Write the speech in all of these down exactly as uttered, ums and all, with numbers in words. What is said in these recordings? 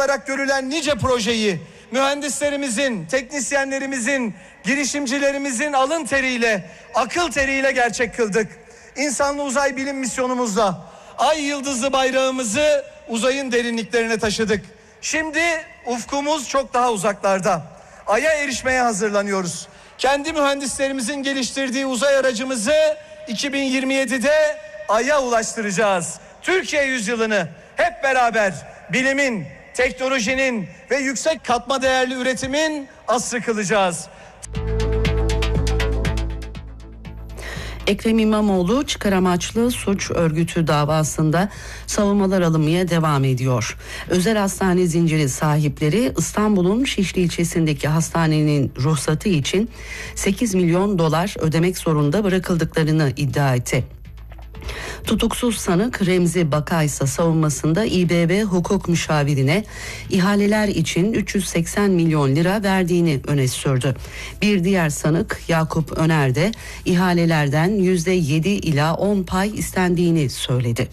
olarak görülen nice projeyi mühendislerimizin, teknisyenlerimizin, girişimcilerimizin alın teriyle, akıl teriyle gerçek kıldık. İnsanlı uzay bilim misyonumuzla ay yıldızlı bayrağımızı uzayın derinliklerine taşıdık. Şimdi ufkumuz çok daha uzaklarda. Ay'a erişmeye hazırlanıyoruz. Kendi mühendislerimizin geliştirdiği uzay aracımızı iki bin yirmi yedide Ay'a ulaştıracağız. Türkiye yüzyılını hep beraber bilimin, teknolojinin ve yüksek katma değerli üretimin asrı kılacağız. Ekrem İmamoğlu çıkar amaçlı suç örgütü davasında savunmalar alınmaya devam ediyor. Özel hastane zinciri sahipleri İstanbul'un Şişli ilçesindeki hastanenin ruhsatı için sekiz milyon dolar ödemek zorunda bırakıldıklarını iddia etti. Tutuksuz sanık Remzi Bakay ise savunmasında İ B B hukuk müşavirine ihaleler için üç yüz seksen milyon lira verdiğini öne sürdü. Bir diğer sanık Yakup Öner de ihalelerden yüzde yedi ila on pay istendiğini söyledi.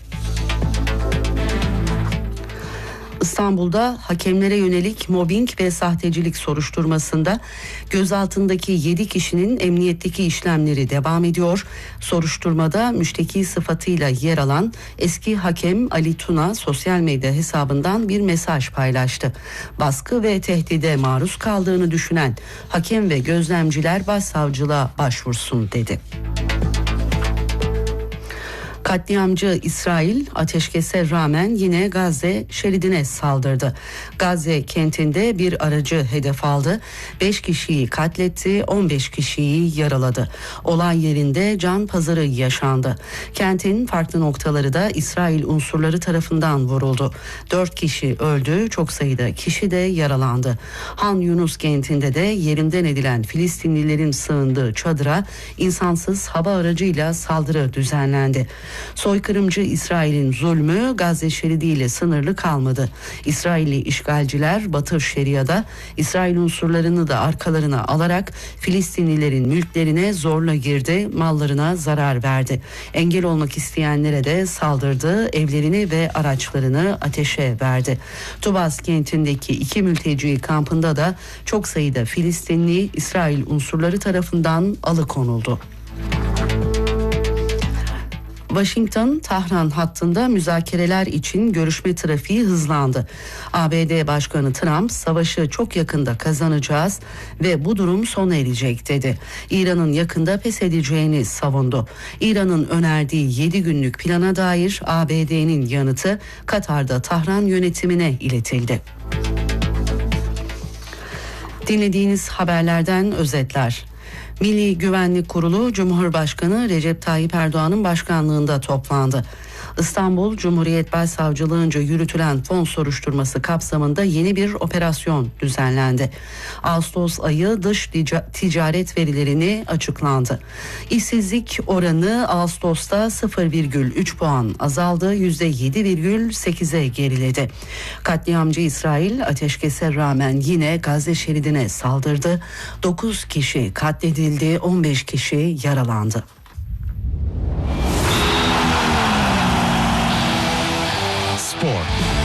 İstanbul'da hakemlere yönelik mobbing ve sahtecilik soruşturmasında gözaltındaki yedi kişinin emniyetteki işlemleri devam ediyor. Soruşturmada müşteki sıfatıyla yer alan eski hakem Ali Tuna sosyal medya hesabından bir mesaj paylaştı. Baskı ve tehdide maruz kaldığını düşünen hakem ve gözlemciler başsavcılığa başvursun dedi. Katliamcı İsrail ateşkese rağmen yine Gazze şeridine saldırdı. Gazze kentinde bir aracı hedef aldı. beş kişiyi katletti, on beş kişiyi yaraladı. Olay yerinde can pazarı yaşandı. Kentin farklı noktaları da İsrail unsurları tarafından vuruldu. dört kişi öldü, çok sayıda kişi de yaralandı. Han Yunus kentinde de yerinden edilen Filistinlilerin sığındığı çadıra insansız hava aracıyla saldırı düzenlendi. Soykırımcı İsrail'in zulmü Gazze şeridiyle sınırlı kalmadı. İsrailli işgalciler Batı Şeria'da İsrail unsurlarını da arkalarına alarak Filistinlilerin mülklerine zorla girdi, mallarına zarar verdi. Engel olmak isteyenlere de saldırdı, evlerini ve araçlarını ateşe verdi. Tubas kentindeki iki mülteci kampında da çok sayıda Filistinli İsrail unsurları tarafından alıkonuldu. Washington-Tahran hattında müzakereler için görüşme trafiği hızlandı. A B D Başkanı Trump savaşı çok yakında kazanacağız ve bu durum sona erecek dedi. İran'ın yakında pes edeceğini savundu. İran'ın önerdiği yedi günlük plana dair A B D'nin yanıtı Katar'da Tahran yönetimine iletildi. Dinlediğiniz haberlerden özetler. Milli Güvenlik Kurulu Cumhurbaşkanı Recep Tayyip Erdoğan'ın başkanlığında toplandı. İstanbul Cumhuriyet Başsavcılığınca yürütülen fon soruşturması kapsamında yeni bir operasyon düzenlendi. Ağustos ayı dış ticaret verilerini açıklandı. İşsizlik oranı Ağustos'ta sıfır virgül üç puan azaldı, yüzde yedi virgül sekize geriledi. Katliamcı İsrail ateşkese rağmen yine Gazze şeridine saldırdı. dokuz kişi katledildi, on beş kişi yaralandı. Spor.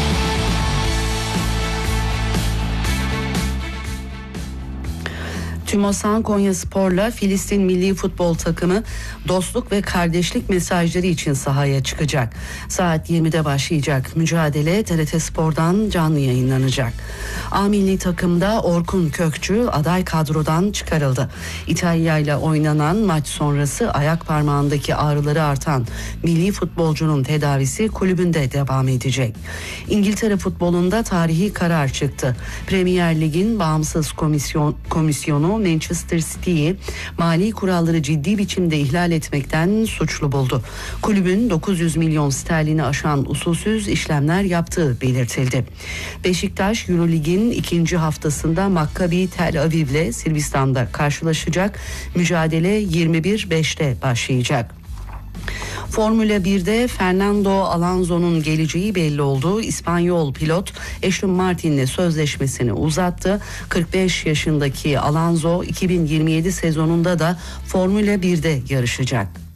TÜMOSAN Konyaspor'la Filistin Milli Futbol Takımı dostluk ve kardeşlik mesajları için sahaya çıkacak. Saat yirmide başlayacak mücadele T R T Spor'dan canlı yayınlanacak. A Milli Takım'da Orkun Kökçü aday kadrodan çıkarıldı. İtalya ile oynanan maç sonrası ayak parmağındaki ağrıları artan milli futbolcunun tedavisi kulübünde devam edecek. İngiltere futbolunda tarihi karar çıktı. Premier Lig'in bağımsız komisyon, komisyonu Manchester City'yi mali kuralları ciddi biçimde ihlal etmekten suçlu buldu. Kulübün dokuz yüz milyon sterlini aşan usulsüz işlemler yaptığı belirtildi. Beşiktaş Eurolig'in ikinci haftasında Maccabi Tel Aviv'le Sırbistan'da karşılaşacak. Mücadele yirmi bir beşte başlayacak. Formula birde Fernando Alonso'nun geleceği belli oldu. İspanyol pilot Aston Martin'le sözleşmesini uzattı. kırk beş yaşındaki Alonso iki bin yirmi yedi sezonunda da Formula birde yarışacak.